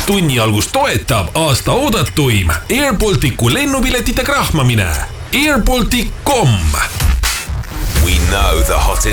Tunni algus toetab aasta oodatuim Air Balticu lennupiletite krahmamine. airbaltic.com. We know the hottest